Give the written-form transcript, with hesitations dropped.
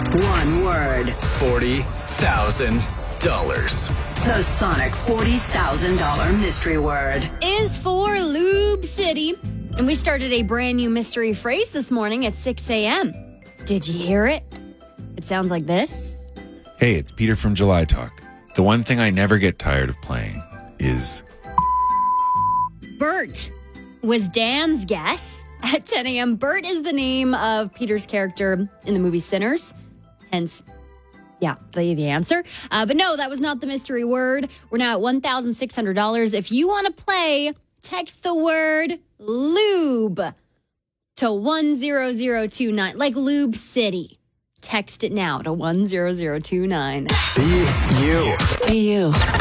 One word. $40,000. The Sonic $40,000 mystery word is for Lube City. And we started a brand new mystery phrase this morning at 6 a.m. Did you hear it? It sounds like this. Hey, it's Peter from July Talk. The one thing I never get tired of playing is... Bert was Dan's guess. At 10 a.m., Bert is the name of Peter's character in the movie Sinners. Hence, the answer. But no, that was not the mystery word. We're now at $1,600. If you want to play, text the word lube to 10029, like Lube City. Text it now to 10029. Be you. Be you.